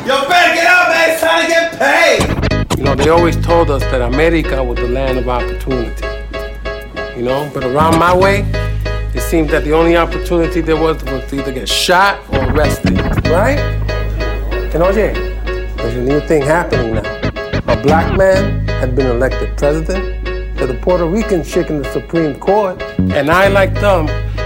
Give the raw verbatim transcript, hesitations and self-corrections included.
Yo, better get out, man. It's time to get paid. You know, they always told us that America was the land of opportunity. You know, but around my way, it seemed that the only opportunity there was was to either get shot or arrested, right? And oye, there's a new thing happening now. A black man had been elected president, to the Puerto Rican chick in the Supreme Court, and I, like them,